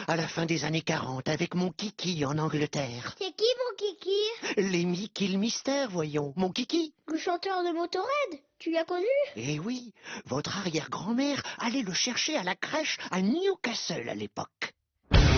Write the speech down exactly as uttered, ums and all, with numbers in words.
à la fin des années quarante, avec mon kiki en Angleterre. C'est qui mon kiki? Lemmy Kilmister, voyons, mon kiki. Le chanteur de Motorhead? Tu l'as connu? Eh oui, votre arrière-grand-mère allait le chercher à la crèche à Newcastle à l'époque.